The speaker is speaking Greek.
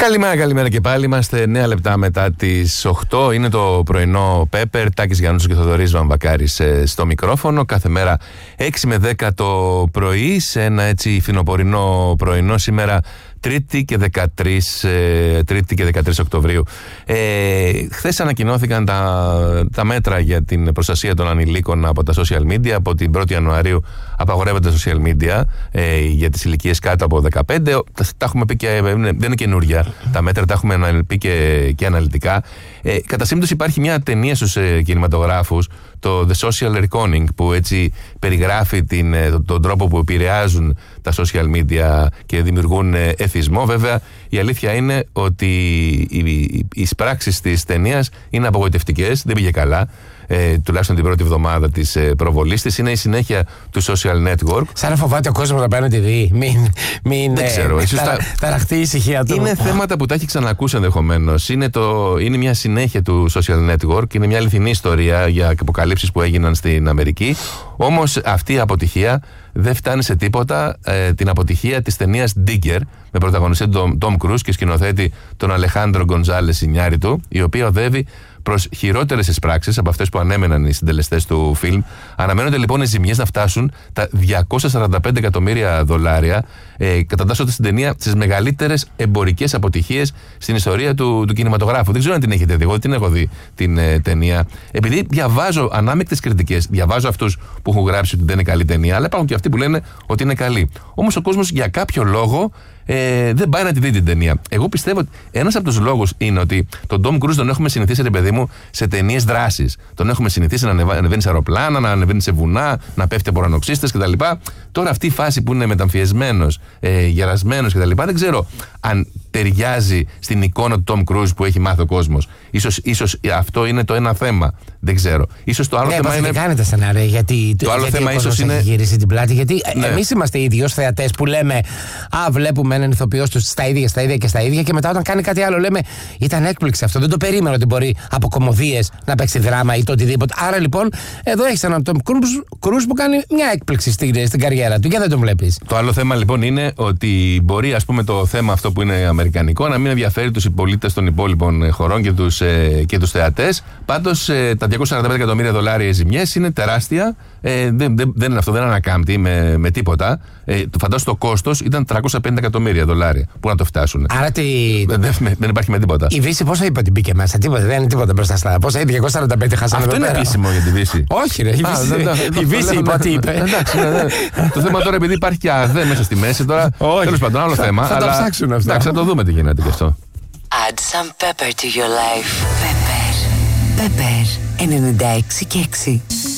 Καλημέρα και πάλι. Είμαστε 9 λεπτά μετά τις 8. Είναι το πρωινό Πέπερ. Τάκης Γιαννούσος και Θοδωρής Βαμβακάρης στο μικρόφωνο. Κάθε μέρα 6 με 10 το πρωί, σε ένα έτσι φθινοπορεινό πρωινό. Σήμερα Τρίτη και 13 Οκτωβρίου. Χθες ανακοινώθηκαν τα μέτρα για την προστασία των ανηλίκων από τα social media. Από την 1η Ιανουαρίου απαγορεύονται τα social media για τις ηλικίες κάτω από 15. Τα έχουμε πει και δεν είναι καινούρια. Τα μέτρα τα έχουμε πει και αναλυτικά. Κατά σύμπτωση υπάρχει μια ταινία στους κινηματογράφους, το The Social Reckoning, που έτσι περιγράφει τον τρόπο που επηρεάζουν τα social media και δημιουργούν εθισμό. Βέβαια, η αλήθεια είναι ότι οι πράξεις της ταινίας είναι απογοητευτικές, δεν πήγε καλά. Τουλάχιστον την πρώτη εβδομάδα της προβολής της. Είναι η συνέχεια του social network. Σαν να φοβάται ο κόσμος να πάει να τη δει. Μην δεν ξέρω. ταραχτεί η ησυχία του. Είναι θέματα που τα έχει ξανακούσει ενδεχομένως. Είναι μια συνέχεια του social network. Είναι μια αληθινή ιστορία για αποκαλύψεις που έγιναν στην Αμερική. Όμως αυτή η αποτυχία δεν φτάνει σε τίποτα την αποτυχία της ταινίας Digger, με πρωταγωνιστή τον Tom Cruise και σκηνοθέτη τον Αλεχάνδρο Γκοντζάλες Ινιάριτου, η οποία οδεύει προς χειρότερες εισπράξεις από αυτές που ανέμεναν οι συντελεστές του φιλμ. Αναμένονται λοιπόν οι ζημιές να φτάσουν τα $245 εκατομμύρια, κατατάσσοντας την ταινία στις μεγαλύτερες εμπορικές αποτυχίες στην ιστορία του κινηματογράφου. Δεν ξέρω αν την έχετε δει. Εγώ την έχω δει την ταινία. Επειδή διαβάζω ανάμεικτες κριτικές, διαβάζω αυτούς που έχουν γράψει ότι δεν είναι καλή ταινία, αλλά υπάρχουν και αυτοί που λένε ότι είναι καλή. Όμως ο κόσμος για κάποιο λόγο δεν πάει να τη δει την ταινία. Εγώ πιστεύω ότι ένας από τους λόγους είναι ότι τον Tom Cruise τον έχουμε συνηθίσει, ρε παιδί μου, σε ταινίες δράσης. Τον έχουμε συνηθίσει να ανεβαίνει σε αεροπλάνα, να ανεβαίνει σε βουνά, να πέφτει από ουρανοξύστες κτλ. Τώρα αυτή η φάση που είναι μεταμφιεσμένος, γερασμένος κτλ. Δεν ξέρω αν ταιριάζει στην εικόνα του Tom Cruise που έχει μάθει ο κόσμος. Ίσως αυτό είναι το ένα θέμα. Δεν ξέρω. Ίσως το άλλο θέμα είναι. Κάνετε σενάρια, γιατί το άλλο θέμα ίσως είναι. Έχει γυρίσει την πλάτη. Γιατί εμείς είμαστε οι ίδιοι ως θεατές που λέμε, βλέπουμε έναν ηθοποιό στα ίδια και μετά όταν κάνει κάτι άλλο λέμε, ήταν έκπληξη αυτό. Δεν το περίμενα ότι μπορεί από κωμωδίες να παίξει δράμα ή το οτιδήποτε. Άρα λοιπόν, εδώ έχεις έναν Tom Cruise που κάνει μια έκπληξη στην καριέρα του και δεν τον βλέπεις. Το άλλο θέμα λοιπόν είναι ότι μπορεί, ας πούμε, το θέμα αυτό που είναι αμερικανικό να μην ενδιαφέρει τους πολίτες των υπόλοιπων χωρών και τους θεατές. Πάντως τα $245 εκατομμύρια ζημιές είναι τεράστια. Δεν είναι αυτό, δεν ανακάμπτει με τίποτα. Φαντάζομαι το κόστος ήταν $350 εκατομμύρια που να το φτάσουν. Άρα δεν υπάρχει με τίποτα. Η Δύση πόσα είπε ότι μπήκε μέσα? Τίποτα, δεν είναι τίποτα μπροστά στα. Πόσα είπε? 245 χάσαμε. Αυτό είναι επίσημο για τη Δύση. Όχι, ρε. Η Δύση είπε ότι είπε. Εντάξει. Το θέμα τώρα, επειδή υπάρχει και ΑΔΕ μέσα στη μέση τώρα. Τέλος πάντων, άλλο θέμα. Θα τα ψάξουν αυτά. Εντάξει, θα το δούμε τι γίνεται και αυτό. Add some pepper to your life. Pepper 96 και 6.